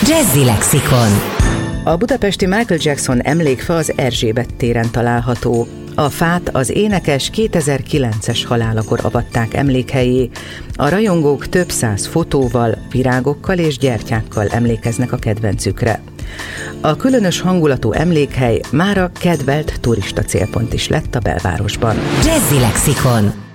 Jazzy Lexikon. A budapesti Michael Jackson emlékfa az Erzsébet téren található. A fát az énekes 2009-es halálakor avatták emlékhelyé. A rajongók több száz fotóval, virágokkal és gyertyákkal emlékeznek a kedvencükre. A különös hangulatú emlékhely mára kedvelt turista célpont is lett a belvárosban. Jazzy Lexikon.